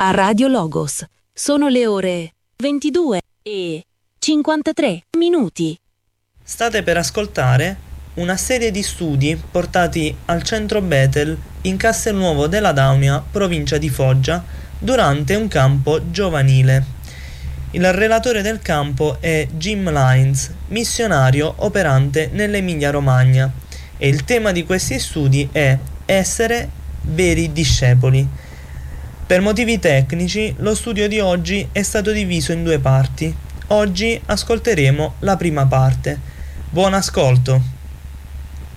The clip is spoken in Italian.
a Radio Logos. Sono le ore 22:53. State per ascoltare una serie di studi portati al centro Bethel in Castelnuovo della Daunia, provincia di Foggia, durante un campo giovanile. Il relatore del campo è Jim Lines, missionario operante nell'Emilia-Romagna, e il tema di questi studi è essere veri discepoli. Per motivi tecnici, lo studio di oggi è stato diviso in due parti. Oggi ascolteremo la prima parte. Buon ascolto!